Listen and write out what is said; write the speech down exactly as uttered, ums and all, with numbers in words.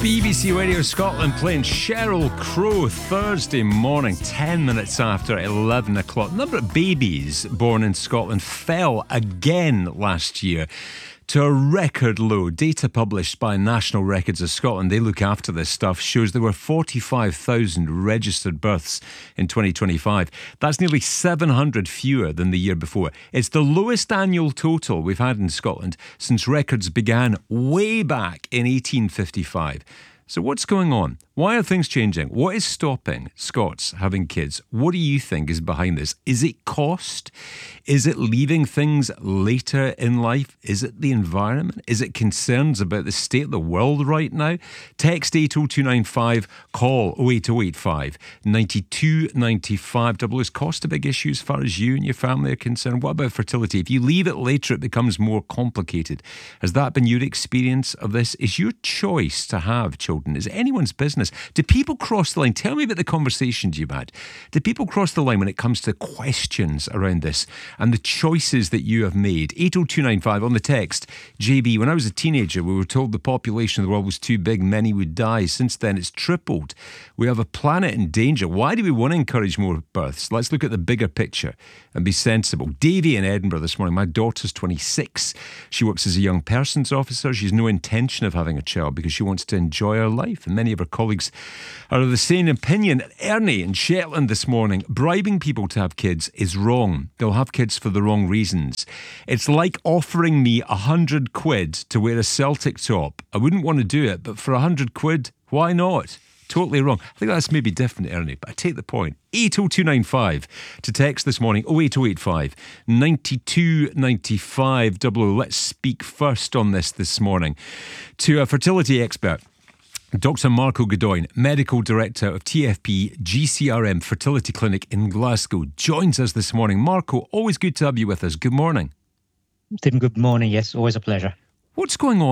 B B C Radio Scotland playing Sheryl Crow Thursday morning, ten minutes after eleven o'clock. The number of babies born in Scotland fell again last year to a record low. Data published by National Records of Scotland, they look after this stuff, shows there were forty-five thousand registered births in twenty twenty-five. That's nearly seven hundred fewer than the year before. It's the lowest annual total we've had in Scotland since records began way back in eighteen fifty-five. So what's going on? Why are things changing? What is stopping Scots having kids? What do you think is behind this? Is it cost? Is it leaving things later in life? Is it the environment? Is it concerns about the state of the world right now? Text eight oh two nine five, call oh eight oh eight five, nine two nine five. Double, is cost a big issue as far as you and your family are concerned? What about fertility? If you leave it later, it becomes more complicated. Has that been your experience of this? Is your choice to have children? Is it anyone's business? Do people cross the line? Tell me about the conversations you've had. Do people cross the line when it comes to questions around this and the choices that you have made? eight oh two nine five on the text. J B, when I was a teenager, we were told the population of the world was too big, many would die. Since then, it's tripled. We have a planet in danger. Why do we want to encourage more births? Let's look at the bigger picture and be sensible. Davy in Edinburgh this morning. My daughter's twenty-six. She works as a young persons officer. She's no intention of having a child because she wants to enjoy her life. And many of her colleagues are of the same opinion. Ernie in Shetland this morning. Bribing people to have kids is wrong. They'll have kids for the wrong reasons. It's like offering me a hundred quid to wear a Celtic top. I wouldn't want to do it, but for a hundred quid, why not? Totally wrong. I think that's maybe different, Ernie, but I take the point. eight oh two nine five to text this morning, oh eight oh eight five, nine two nine five. Double O. Let's speak first on this this morning to a fertility expert. Doctor Marco Godoyne, Medical Director of T F P G C R M Fertility Clinic in Glasgow, joins us this morning. Marco, always good to have you with us. Good morning. Stephen, good morning. Yes, always a pleasure. What's going on